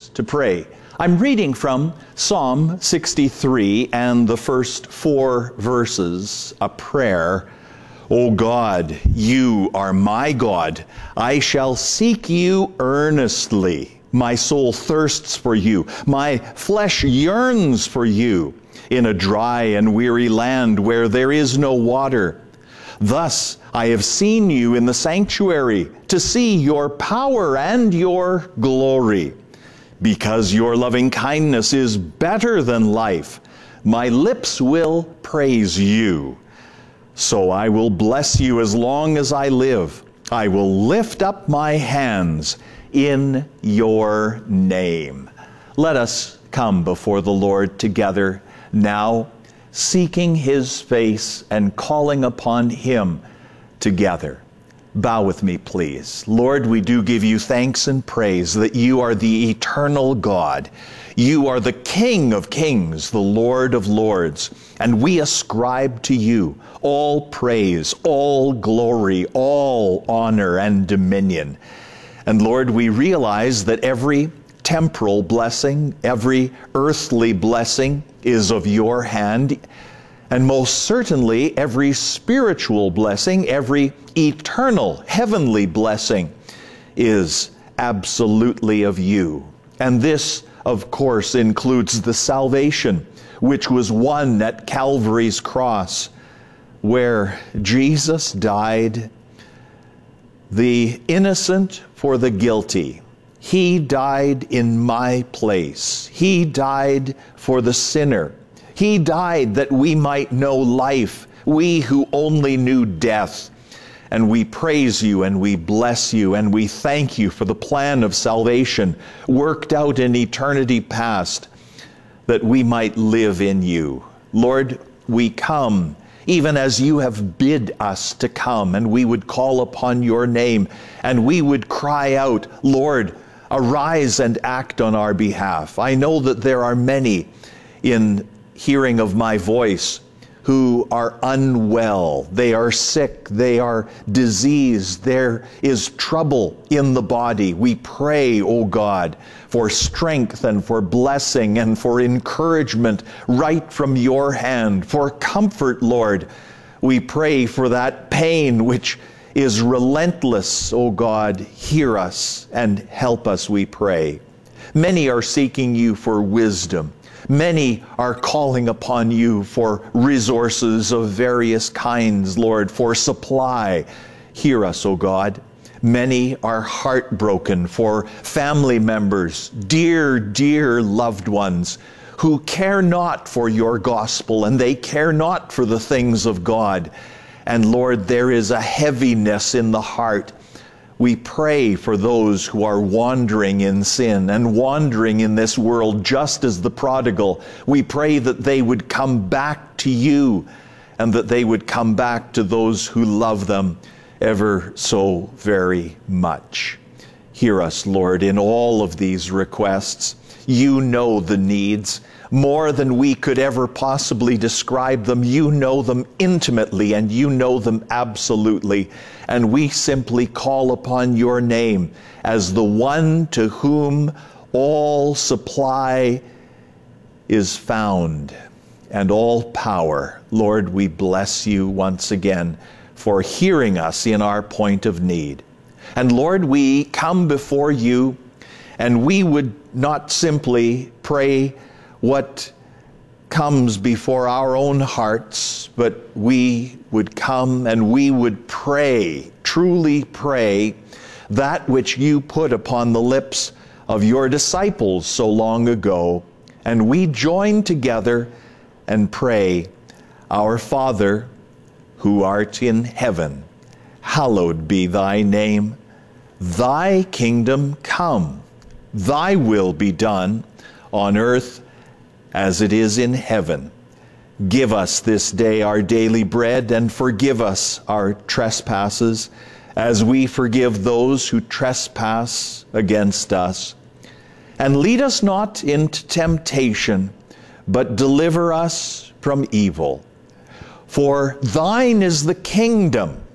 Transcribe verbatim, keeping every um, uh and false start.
us to pray. I'm reading from Psalm sixty-three and the first four verses, a prayer. O God, you are my God. I shall seek you earnestly. My soul thirsts for you. My flesh yearns for you in a dry and weary land where there is no water. Thus I have seen you in the sanctuary to see your power and your glory. Because your loving kindness is better than life, my lips will praise you. So I will bless you as long as I live. I will lift up my hands in your name. Let us come before the Lord together now, seeking his face and calling upon him together. Bow with me, please. Lord, we do give you thanks and praise that you are the eternal God. You are the King of kings, the Lord of lords, and we ascribe to you all praise, all glory, all honor and dominion. And Lord, we realize that every temporal blessing, every earthly blessing is of your hand. And most certainly, every spiritual blessing, every eternal heavenly blessing is absolutely of you. And this, of course, includes the salvation which was won at Calvary's cross, where Jesus died, the innocent for the guilty. He died in my place. He died for the sinner. He died that we might know life, we who only knew death. And we praise you and we bless you and we thank you for the plan of salvation worked out in eternity past, that we might live in you. Lord, we come even as you have bid us to come, and we would call upon your name and we would cry out, Lord, arise and act on our behalf. I know that there are many in hearing of my voice who are unwell. They are sick. They are diseased. There is trouble in the body. We pray, O God, for strength and for blessing and for encouragement right from your hand, for comfort, Lord. We pray for that pain which is relentless, O God. Hear us and help us, we pray. Many are seeking you for wisdom. Many are calling upon you for resources of various kinds, Lord, for supply. Hear us, O God. Many are heartbroken for family members, dear, dear loved ones, who care not for your gospel and they care not for the things of God. And Lord, there is a heaviness in the heart. We pray for those who are wandering in sin and wandering in this world just as the prodigal. We pray that they would come back to you and that they would come back to those who love them ever so very much. Hear us, Lord, in all of these requests. You know the needs more than we could ever possibly describe them. You know them intimately and you know them absolutely. And we simply call upon your name as the one to whom all supply is found and all power. Lord, we bless you once again for hearing us in our point of need. And Lord, we come before you and we would not simply pray what comes before our own hearts, but we would come and we would pray, truly pray, that which you put upon the lips of your disciples so long ago. And we join together and pray, Our Father, who art in heaven, hallowed be thy name. Thy kingdom come, thy will be done on earth as it is in heaven. Give us this day our daily bread, and forgive us our trespasses, as we forgive those who trespass against us. And lead us not into temptation, but deliver us from evil. For thine is the kingdom,